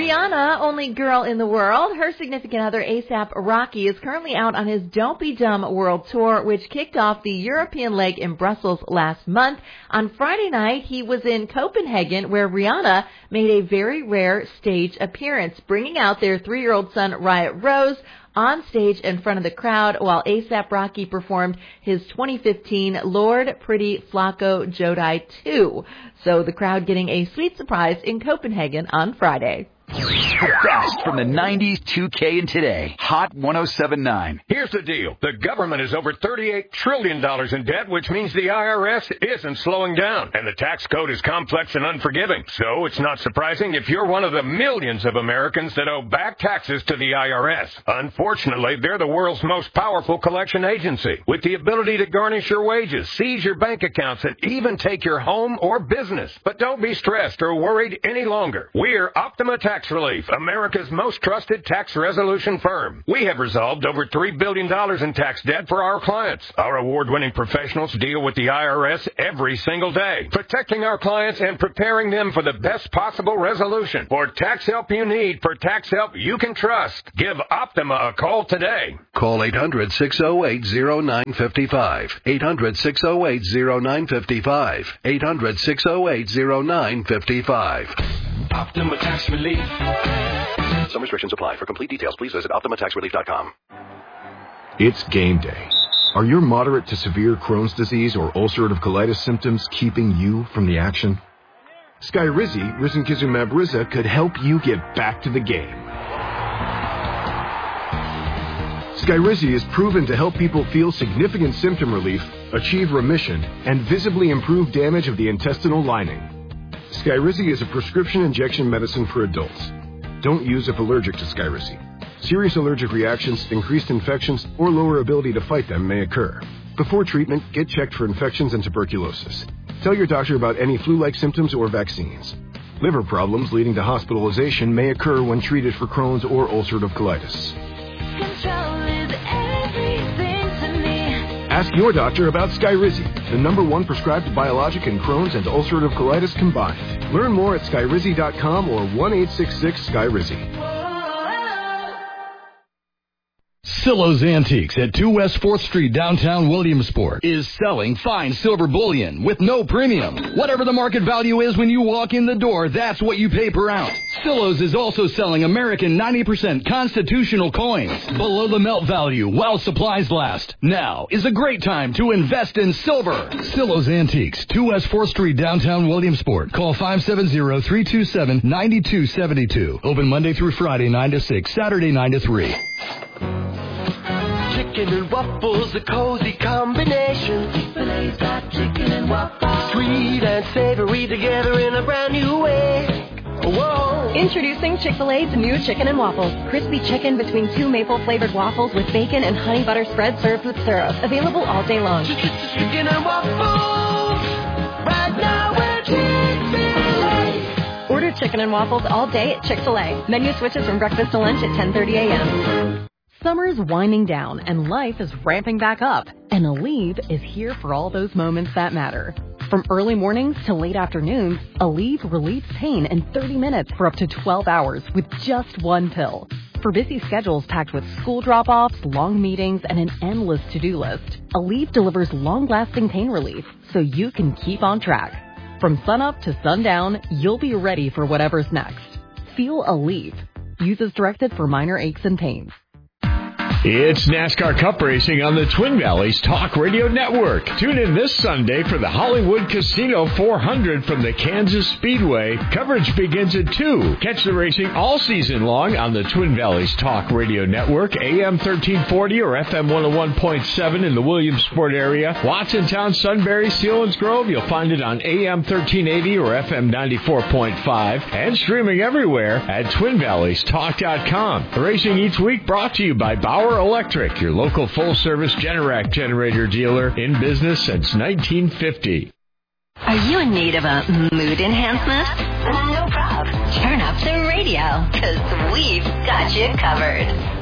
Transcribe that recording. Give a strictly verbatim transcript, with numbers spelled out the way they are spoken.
Rihanna, only girl in the world, her significant other A$AP Rocky is currently out on his Don't Be Dumb World Tour, which kicked off the European leg in Brussels last month. On Friday night, he was in Copenhagen, where Rihanna made a very rare stage appearance, bringing out their three-year-old son, Riot Rose, on stage in front of the crowd, while A$AP Rocky performed his twenty fifteen Lord Pretty Flacco Jodi two. So the crowd getting a sweet surprise in Copenhagen on Friday. The best from the nineties, two K, and today. Hot one oh seven point nine. Here's the deal. The government is over thirty-eight trillion dollars in debt, which means the I R S isn't slowing down. And the tax code is complex and unforgiving. So it's not surprising if you're one of the millions of Americans that owe back taxes to the I R S. Unfortunately, they're the world's most powerful collection agency, with the ability to garnish your wages, seize your bank accounts, and even take your home or business. But don't be stressed or worried any longer. We're Optima Tax Relief, America's most trusted tax resolution firm. We have resolved over three billion dollars in tax debt for our clients. Our award-winning professionals deal with the I R S every single day, protecting our clients and preparing them for the best possible resolution. For tax help you need, for tax help you can trust, give Optima a call today. Call eight hundred, six oh eight, oh nine five five. eight hundred, six oh eight, oh nine five five. eight hundred, six oh eight, oh nine five five. Optima Tax Relief. Some restrictions apply. For complete details, please visit Optima Tax Relief dot com. It's game day. Are your moderate to severe Crohn's disease or ulcerative colitis symptoms keeping you from the action? Skyrizi, risankizumab Riza, could help you get back to the game. Skyrizi is proven to help people feel significant symptom relief, achieve remission, and visibly improve damage of the intestinal lining. Skyrizi is a prescription injection medicine for adults. Don't use if allergic to Skyrizi. Serious allergic reactions, increased infections, or lower ability to fight them may occur. Before treatment, get checked for infections and tuberculosis. Tell your doctor about any flu-like symptoms or vaccines. Liver problems leading to hospitalization may occur when treated for Crohn's or ulcerative colitis. Control is everything to me. Ask your doctor about Skyrizi, the number one prescribed biologic in Crohn's and ulcerative colitis combined. Learn more at skyrizi dot com or one eight six six Skyrizi. Silo's Antiques at two West fourth Street, downtown Williamsport, is selling fine silver bullion with no premium. Whatever the market value is when you walk in the door, that's what you pay per ounce. Silo's is also selling American ninety percent constitutional coins below the melt value while supplies last. Now is a great time to invest in silver. Silo's Antiques, two West fourth Street, downtown Williamsport. Call five seven zero, three two seven, nine two seven two. Open Monday through Friday, nine to six, Saturday, nine to three. Chicken and waffles, a cozy combination. Chick-fil-A's got chicken and waffles. Sweet and savory together in a brand new way. Whoa. Introducing Chick-fil-A's new chicken and waffles. Crispy chicken between two maple-flavored waffles with bacon and honey butter spread served with syrup. Available all day long. Chicken and waffles. Right now we're Chick-fil-A. Order chicken and waffles all day at Chick-fil-A. Menu switches from breakfast to lunch at ten thirty a.m. Summer's winding down and life is ramping back up. And Aleve is here for all those moments that matter. From early mornings to late afternoons, Aleve relieves pain in thirty minutes for up to twelve hours with just one pill. For busy schedules packed with school drop-offs, long meetings, and an endless to-do list, Aleve delivers long-lasting pain relief so you can keep on track. From sunup to sundown, you'll be ready for whatever's next. Feel Aleve. Use as directed for minor aches and pains. It's NASCAR Cup Racing on the Twin Valleys Talk Radio Network. Tune in this Sunday for the Hollywood Casino four hundred from the Kansas Speedway. Coverage begins at two. Catch the racing all season long on the Twin Valleys Talk Radio Network, A M thirteen forty or F M one oh one point seven in the Williamsport area. Watsontown, Sunbury, Selinsgrove, you'll find it on A M thirteen eighty or F M ninety-four point five. And streaming everywhere at twin valleys talk dot com. Racing each week brought to you by Bauer Electric, your local full-service Generac generator dealer in business since nineteen fifty. Are you in need of a mood enhancement? No problem. Turn up the radio, because we've got you covered.